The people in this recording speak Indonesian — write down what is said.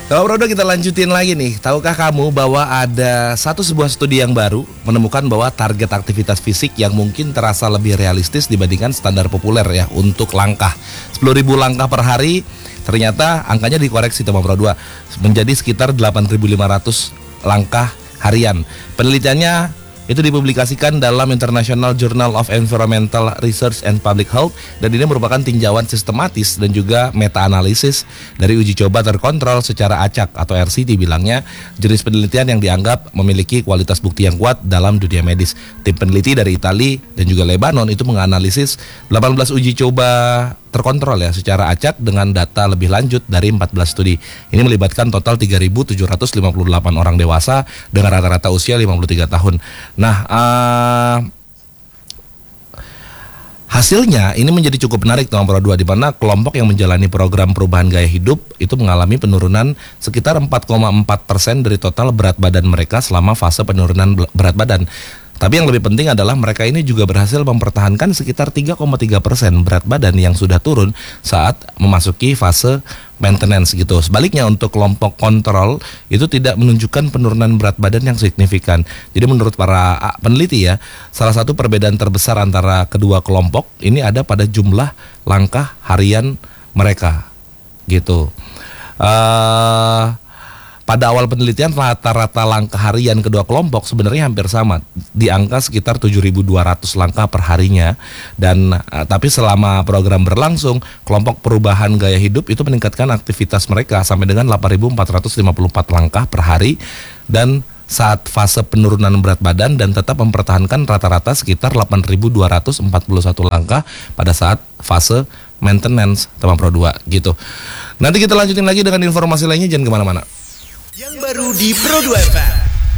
Kalau Brodo kita lanjutin lagi nih. Tahukah kamu bahwa ada sebuah studi yang baru menemukan bahwa target aktivitas fisik yang mungkin terasa lebih realistis dibandingkan standar populer ya untuk langkah. 10.000 langkah per hari, ternyata angkanya dikoreksi teman Bro 2 menjadi sekitar 8.500 langkah harian. Penelitiannya itu dipublikasikan dalam International Journal of Environmental Research and Public Health, dan ini merupakan tinjauan sistematis dan juga meta-analisis dari uji coba terkontrol secara acak atau RCT bilangnya, jenis penelitian yang dianggap memiliki kualitas bukti yang kuat dalam dunia medis. Tim peneliti dari Italia dan juga Lebanon itu menganalisis 18 uji coba terkontrol ya secara acak dengan data lebih lanjut dari 14 studi. Ini melibatkan total 3.758 orang dewasa dengan rata-rata usia 53 tahun. Nah, hasilnya ini menjadi cukup menarik nomor 2, di mana kelompok yang menjalani program perubahan gaya hidup itu mengalami penurunan sekitar 4,4% dari total berat badan mereka selama fase penurunan berat badan. Tapi yang lebih penting adalah mereka ini juga berhasil mempertahankan sekitar 3,3% berat badan yang sudah turun saat memasuki fase maintenance gitu. Sebaliknya untuk kelompok kontrol itu tidak menunjukkan penurunan berat badan yang signifikan. Jadi menurut para peneliti ya, salah satu perbedaan terbesar antara kedua kelompok ini ada pada jumlah langkah harian mereka gitu. Pada awal penelitian rata-rata langkah harian kedua kelompok sebenarnya hampir sama, di angka sekitar 7.200 langkah per harinya. Dan tapi selama program berlangsung, kelompok perubahan gaya hidup itu meningkatkan aktivitas mereka sampai dengan 8.454 langkah per hari dan saat fase penurunan berat badan, dan tetap mempertahankan rata-rata sekitar 8.241 langkah pada saat fase maintenance teman Pro 2 gitu. Nanti kita lanjutin lagi dengan informasi lainnya, jangan kemana-mana. Yang baru di Pro 2 FM.